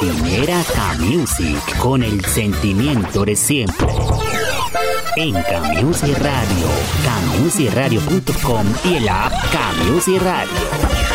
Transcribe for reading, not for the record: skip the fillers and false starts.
Primera K-Music, con el sentimiento de siempre. En K-Music Radio, kmusicradio.com y el app K-Music Radio.